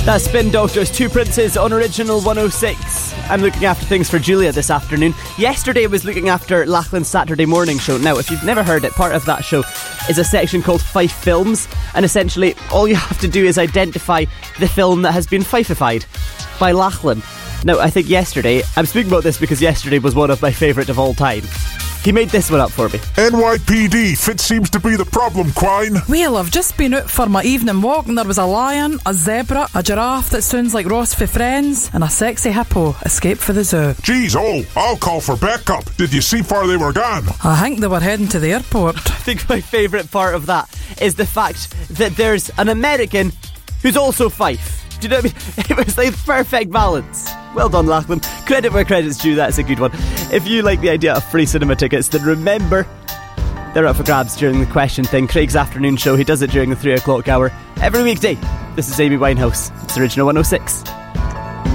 That's Spin Doctors, Two Princes on Original 106. I'm looking after things for Julia this afternoon. Yesterday I was looking after Lachlan's Saturday morning show. Now, if you've never heard it, part of that show is a section called Fife Films, and essentially all you have to do is identify the film that has been Fifeified by Lachlan. Now, I think yesterday, I'm speaking about this because yesterday was one of my favourite of all time. He made this one up for me. NYPD, fit seems to be the problem, Quine. Well, I've just been out for my evening walk and there was a lion, a zebra, a giraffe that sounds like Ross for Friends, and a sexy hippo escaped for the zoo. Geez, I'll call for backup. Did you see far they were gone? I think they were heading to the airport. I think my favourite part of that is the fact that there's an American who's also Fife. Do you know what I mean? It was like perfect balance. Well done, Lachlan. Credit where credit's due, that's a good one. If you like the idea of free cinema tickets, then remember, they're up for grabs during the question thing. Craig's afternoon show, he does it during the 3 o'clock hour every weekday. This is Amy Winehouse. It's Original 106.